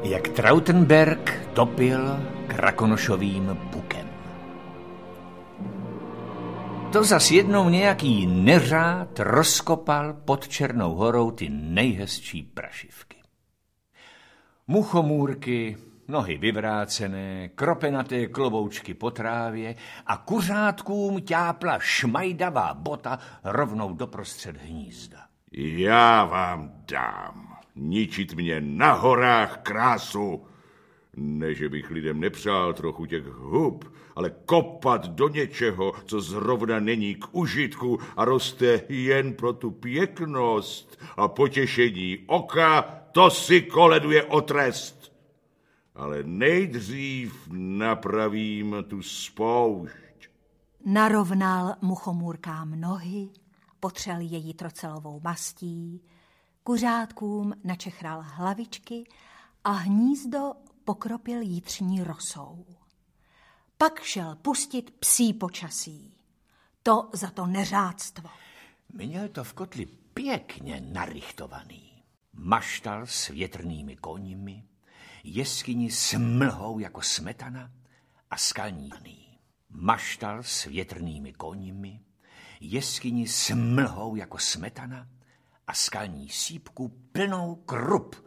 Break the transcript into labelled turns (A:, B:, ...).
A: Jak Trautenberg topil Krakonošovým pukem. To zas jednou nějaký neřád rozkopal pod Černou horou ty nejhezčí prašivky. Muchomůrky, nohy vyvrácené, kropenaté kloboučky po trávě a kuřátkům ťápla šmajdavá bota rovnou doprostřed hnízda.
B: Já vám dám. Ničit mě na horách krásu. Ne, že bych lidem nepřál trochu těch hub, ale kopat do něčeho, co zrovna není k užitku a roste jen pro tu pěknost a potěšení oka, to si koleduje o trest. Ale nejdřív napravím tu spoušť.
C: Narovnal muchomůrkám nohy, potřel je jitrocelovou mastí, kuřátkům načechral hlavičky a hnízdo pokropil jitřní rosou. Pak šel pustit psí počasí. To za to neřádstvo.
A: Měl to v kotli pěkně narychtovaný. Maštal s větrnými koňmi, jeskyni s mlhou jako smetana a skalní. Maštal s větrnými koňmi, jeskyni s mlhou jako smetana a skalní sípku plnou krup